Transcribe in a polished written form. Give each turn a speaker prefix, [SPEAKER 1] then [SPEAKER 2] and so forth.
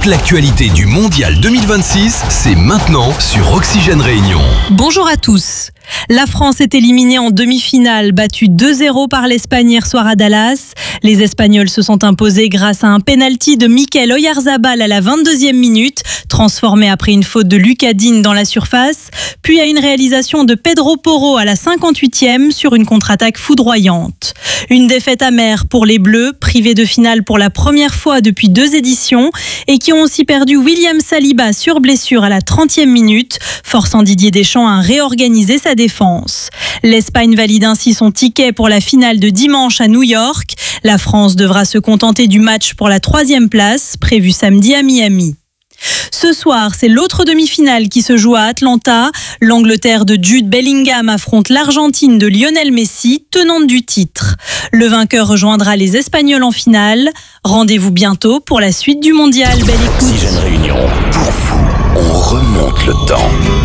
[SPEAKER 1] Toute l'actualité du Mondial 2026, c'est maintenant sur Oxygène Réunion.
[SPEAKER 2] Bonjour à tous. La France est éliminée en demi-finale, battue 2-0 par l'Espagne hier soir à Dallas. Les Espagnols se sont imposés grâce à un pénalty de Mikel Oyarzabal à la 22e minute, transformé après une faute de Lucas Digne dans la surface, puis à une réalisation de Pedro Porro à la 58e sur une contre-attaque foudroyante. Une défaite amère pour les Bleus, privés de finale pour la première fois depuis 2 éditions et qui ont aussi perdu William Saliba sur blessure à la 30e minute, forçant Didier Deschamps à réorganiser sa défense. L'Espagne valide ainsi son ticket pour la finale de dimanche à New York. La France devra se contenter du match pour la 3e place, prévue samedi à Miami. Ce soir, c'est l'autre demi-finale qui se joue à Atlanta. L'Angleterre de Jude Bellingham affronte l'Argentine de Lionel Messi, tenante du titre. Le vainqueur rejoindra les Espagnols en finale. Rendez-vous bientôt pour la suite du mondial. Belle écoute.
[SPEAKER 1] Oxygène Réunion, pour vous, on remonte le temps.